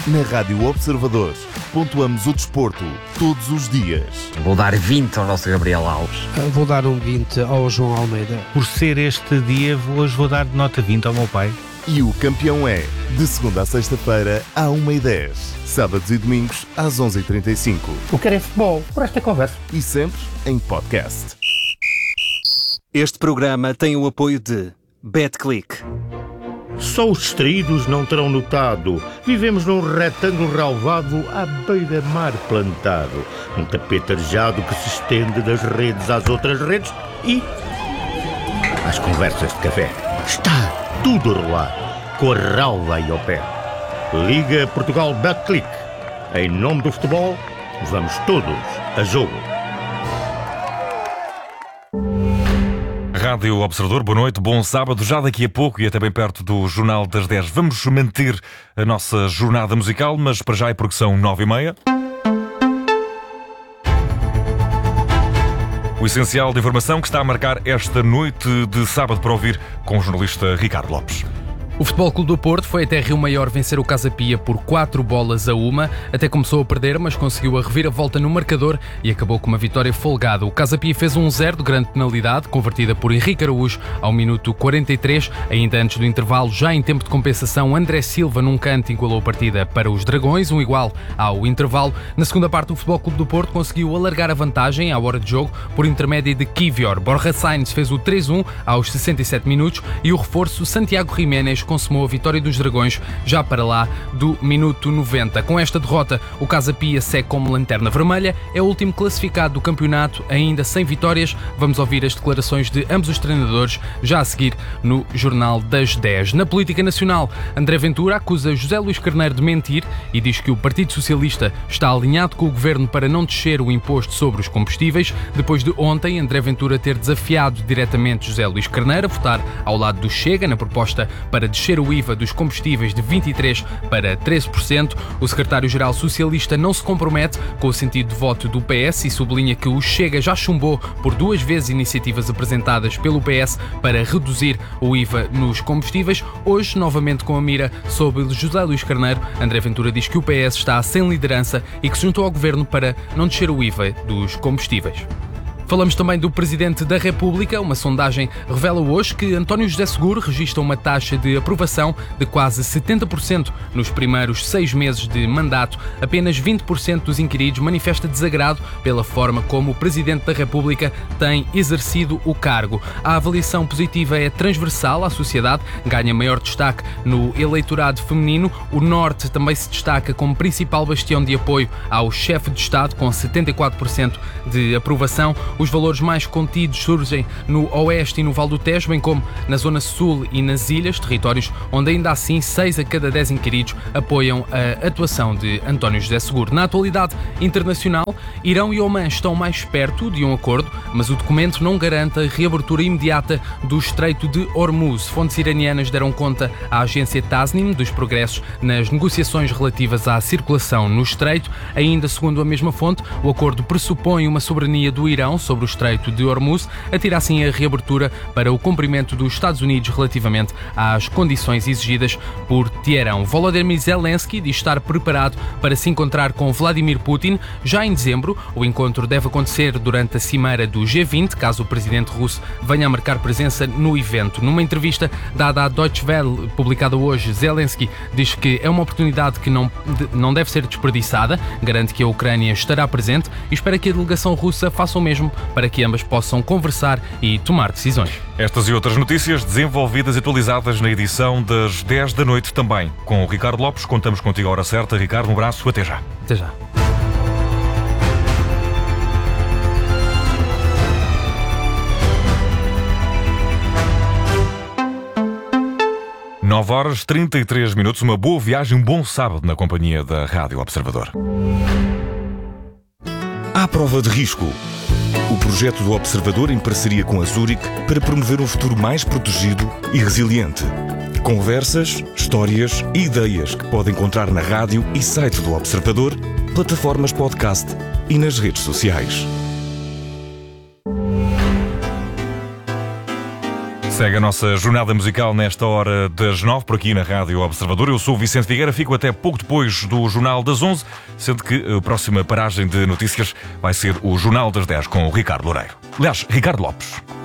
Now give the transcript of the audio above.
Na Rádio Observador, pontuamos o desporto todos os dias. Vou dar 20 ao nosso Gabriel Alves. Vou dar um 20 ao João Almeida. Por ser este dia, hoje vou dar nota 20 ao meu pai. E o campeão é, de segunda a sexta-feira, à 1h10. Sábados e domingos, às 11h35. O que é futebol, por esta conversa. E sempre em podcast. Este programa tem o apoio de BetClick. Só os distraídos não terão notado. Vivemos num retângulo relvado à beira-mar plantado. Um tapete arejado que se estende das redes às outras redes e às conversas de café. Está tudo a rolar, com a relva aí ao pé. Liga Portugal BetClick. Em nome do futebol, vamos todos a jogo. Rádio Observador, boa noite, bom sábado. Já daqui a pouco e até bem perto do Jornal das 10 vamos manter a nossa jornada musical, mas para já é porque são 9h30. O essencial de informação que está a marcar esta noite de sábado para ouvir com o jornalista Ricardo Lopes. O Futebol Clube do Porto foi até Rio Maior vencer o Casa Pia por 4-1. Até começou a perder, mas conseguiu a reviravolta no marcador e acabou com uma vitória folgada. O Casa Pia fez 1-0 de grande penalidade, convertida por Henrique Araújo ao minuto 43. Ainda antes do intervalo, já em tempo de compensação, André Silva num canto igualou a partida para os Dragões, 1 igual ao intervalo. Na segunda parte, o Futebol Clube do Porto conseguiu alargar a vantagem à hora de jogo por intermédio de Kivior. Borja Sainz fez o 3-1 aos 67 minutos e o reforço Santiago Jiménez consumou a vitória dos Dragões já para lá do minuto 90. Com esta derrota, o Casa Pia segue como lanterna vermelha, é o último classificado do campeonato, ainda sem vitórias. Vamos ouvir as declarações de ambos os treinadores já a seguir no Jornal das 10. Na política nacional, André Ventura acusa José Luís Carneiro de mentir e diz que o Partido Socialista está alinhado com o governo para não descer o imposto sobre os combustíveis, depois de ontem André Ventura ter desafiado diretamente José Luís Carneiro a votar ao lado do Chega na proposta para descer o IVA dos combustíveis de 23% para 13%. O secretário-geral socialista não se compromete com o sentido de voto do PS e sublinha que o Chega já chumbou por 2 vezes iniciativas apresentadas pelo PS para reduzir o IVA nos combustíveis. Hoje, novamente com a mira sobre José Luís Carneiro, André Ventura diz que o PS está sem liderança e que se juntou ao governo para não descer o IVA dos combustíveis. Falamos também do Presidente da República. Uma sondagem revela hoje que António José Seguro registra uma taxa de aprovação de quase 70% nos primeiros 6 meses de mandato. Apenas 20% dos inquiridos manifesta desagrado pela forma como o Presidente da República tem exercido o cargo. A avaliação positiva é transversal à sociedade, ganha maior destaque no eleitorado feminino. O Norte também se destaca como principal bastião de apoio ao chefe de Estado, com 74% de aprovação. Os valores mais contidos surgem no Oeste e no Vale do Tejo, bem como na Zona Sul e nas Ilhas, territórios onde ainda assim 6 a cada 10 inquiridos apoiam a atuação de António José Seguro. Na atualidade internacional, Irão e Omã estão mais perto de um acordo, mas o documento não garante a reabertura imediata do Estreito de Hormuz. Fontes iranianas deram conta à agência Tasnim dos progressos nas negociações relativas à circulação no Estreito. Ainda segundo a mesma fonte, o acordo pressupõe uma soberania do Irão sobre o Estreito de Hormuz, atira assim a reabertura para o cumprimento dos Estados Unidos relativamente às condições exigidas por Teherão. Volodymyr Zelensky diz estar preparado para se encontrar com Vladimir Putin já em dezembro. O encontro deve acontecer durante a cimeira do G20, caso o presidente russo venha a marcar presença no evento. Numa entrevista dada à Deutsche Welle, publicada hoje, Zelensky diz que é uma oportunidade que não deve ser desperdiçada, garante que a Ucrânia estará presente e espera que a delegação russa faça o mesmo para que ambas possam conversar e tomar decisões. Estas e outras notícias desenvolvidas e atualizadas na edição das 10 da noite também. Com o Ricardo Lopes, contamos contigo à hora certa. Ricardo, um abraço, até já. Até já. Nove horas 33 minutos, uma boa viagem, um bom sábado na companhia da Rádio Observador. À prova de risco. O projeto do Observador em parceria com a Zurich para promover um futuro mais protegido e resiliente. Conversas, histórias e ideias que pode encontrar na rádio e site do Observador, plataformas podcast e nas redes sociais. Segue a nossa jornada musical nesta hora das 9, por aqui na Rádio Observador. Eu sou o Vicente Figueira, fico até pouco depois do Jornal das 11, sendo que a próxima paragem de notícias vai ser o Jornal das 10 com o Ricardo Loureiro. Aliás, Ricardo Lopes.